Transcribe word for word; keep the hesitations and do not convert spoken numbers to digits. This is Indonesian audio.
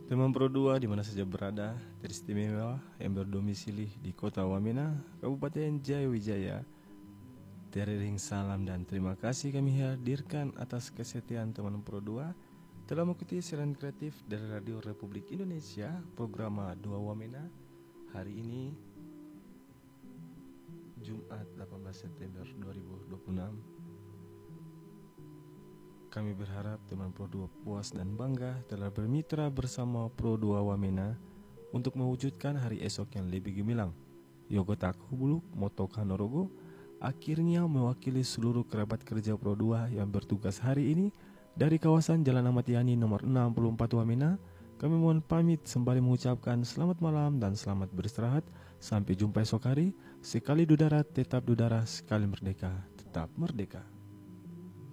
Teman Pro dua di mana saja berada, teristimewa yang berdomisili di Kota Wamena, Kabupaten Jayawijaya. Teriring salam dan terima kasih kami hadirkan atas kesetiaan teman Pro dua telah mengikuti siaran kreatif dari Radio Republik Indonesia, program dua Wamena. Hari ini Jumat delapan belas September dua ribu dua puluh enam. Kami berharap teman Pro dua puas dan bangga telah bermitra bersama Pro dua Wamena untuk mewujudkan hari esok yang lebih gemilang. Yogotaku Buluk Motoka Norogo akhirnya mewakili seluruh kerabat kerja Pro dua yang bertugas hari ini dari kawasan Jalan Ahmad Yani nomor enam puluh empat Wamena. Kami mohon pamit sembari mengucapkan selamat malam dan selamat beristirahat. Sampai jumpa esok hari. Sekali dudara tetap dudara, sekali merdeka tetap merdeka.